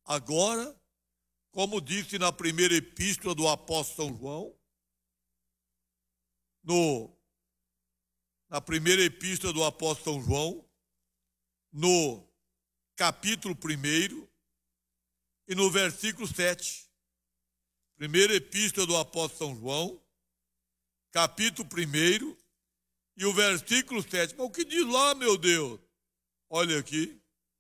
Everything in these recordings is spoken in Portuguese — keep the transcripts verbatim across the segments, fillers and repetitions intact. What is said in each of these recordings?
Agora, como disse na primeira epístola do apóstolo São João, no, na primeira epístola do apóstolo São João, no capítulo primeiro e no versículo sete. Primeira epístola do apóstolo São João, capítulo primeiro e o versículo sete. Mas o que diz lá, meu Deus? Olha aqui.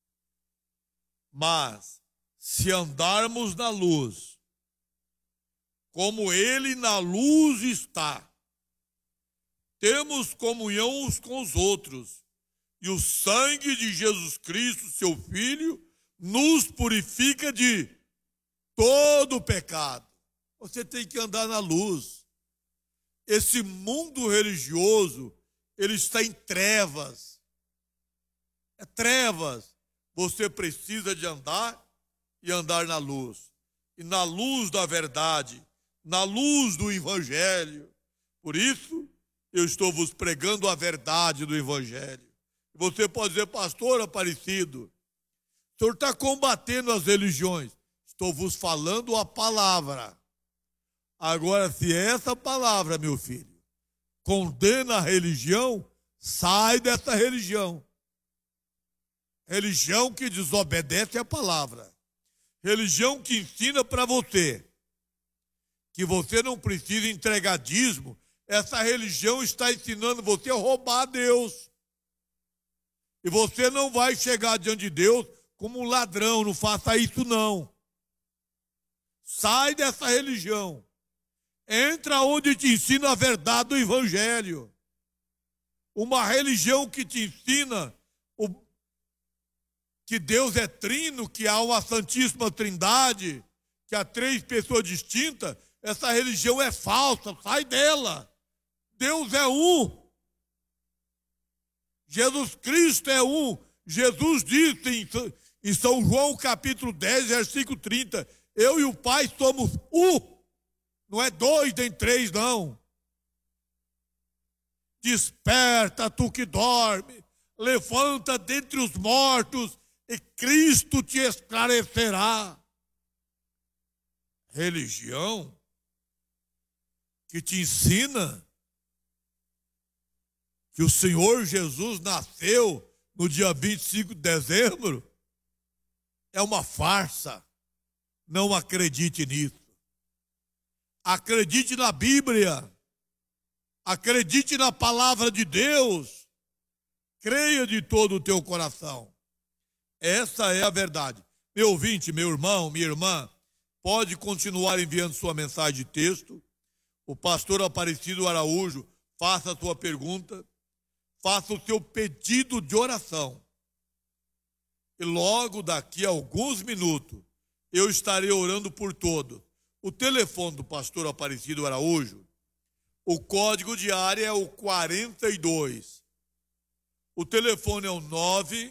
Mas, se andarmos na luz, como ele na luz está, temos comunhão uns com os outros, e o sangue de Jesus Cristo, seu Filho, nos purifica de todo o pecado. Você tem que andar na luz. Esse mundo religioso, ele está em trevas. É trevas. Você precisa de andar e andar na luz. E na luz da verdade, na luz do Evangelho. Por isso, eu estou vos pregando a verdade do Evangelho. Você pode dizer, pastor Aparecido, o senhor está combatendo as religiões. Estou vos falando a palavra. Agora, se essa palavra, meu filho, condena a religião, sai dessa religião. Religião que desobedece a palavra. Religião que ensina para você que você não precisa entregar dízimo. Essa religião está ensinando você a roubar a Deus. E você não vai chegar diante de Deus como um ladrão. Não faça isso, não. Sai dessa religião. Entra onde te ensina a verdade do Evangelho. Uma religião que te ensina o, que Deus é trino, que há uma Santíssima Trindade, que há três pessoas distintas. Essa religião é falsa, sai dela. Deus é um. Jesus Cristo é um. Jesus disse em, em São João capítulo dez, versículo trinta, eu e o Pai somos um. Não é dois nem três, não. Desperta, tu que dorme, levanta dentre os mortos e Cristo te esclarecerá. Religião que te ensina que o Senhor Jesus nasceu no dia vinte e cinco de dezembro, é uma farsa. Não acredite nisso. Acredite na Bíblia. Acredite na palavra de Deus. Creia de todo o teu coração. Essa é a verdade. Meu ouvinte, meu irmão, minha irmã, pode continuar enviando sua mensagem de texto. O pastor Aparecido Araújo, faça a sua pergunta. Faça o seu pedido de oração. E logo daqui a alguns minutos, eu estarei orando por todos. O telefone do pastor Aparecido Araújo, o código de área é o quarenta e dois. O telefone é o nove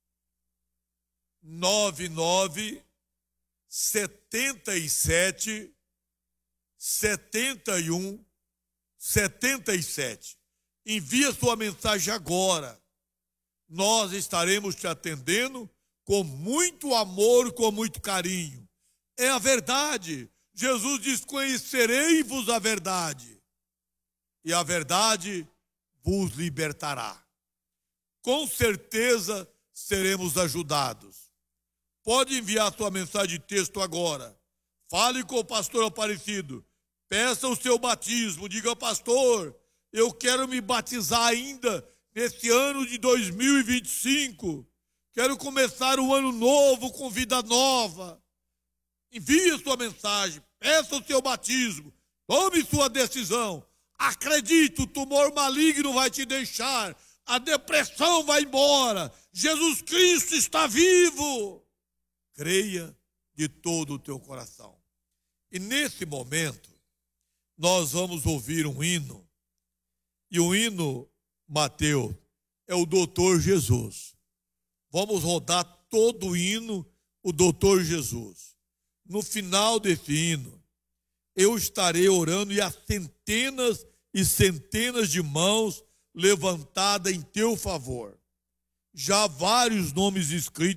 nove nove setenta e sete setenta e um setenta e sete. Envia sua mensagem agora. Nós estaremos te atendendo com muito amor, com muito carinho. É a verdade. Jesus diz, conhecerei-vos a verdade. E a verdade vos libertará. Com certeza seremos ajudados. Pode enviar sua mensagem de texto agora. Fale com o pastor Aparecido. Peça o seu batismo. Diga, pastor, eu quero me batizar ainda nesse ano de dois mil e vinte e cinco. Quero começar um ano novo com vida nova. Envie sua mensagem, peça o seu batismo, tome sua decisão. Acredite, o tumor maligno vai te deixar, a depressão vai embora. Jesus Cristo está vivo. Creia de todo o teu coração. E nesse momento, nós vamos ouvir um hino. E o hino, Mateus, é o Doutor Jesus. Vamos rodar todo o hino, o Doutor Jesus. No final desse hino, eu estarei orando e há centenas e centenas de mãos levantadas em teu favor. Já vários nomes inscritos